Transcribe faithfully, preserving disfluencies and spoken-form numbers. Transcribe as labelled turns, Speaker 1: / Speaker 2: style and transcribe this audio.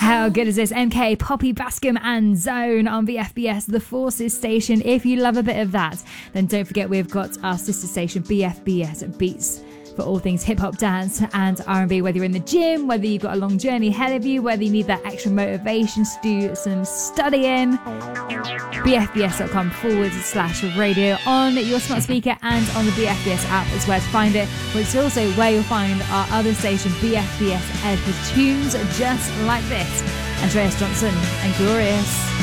Speaker 1: How good is this? M K, Poppy Bascom and Zone on B F B S, the Forces station. If you love a bit of that, then don't forget we've got our sister station B F B S Beats for all things hip-hop, dance and R and B, whether you're in the gym, whether you've got a long journey ahead of you, whether you need that extra motivation to do some studying. bfbs.com forward slash radio on your smart speaker and on the B F B S app is where to find it, which is also where you'll find our other station B F B S Ed with tunes just like this. Andreas Johnson and Glorious.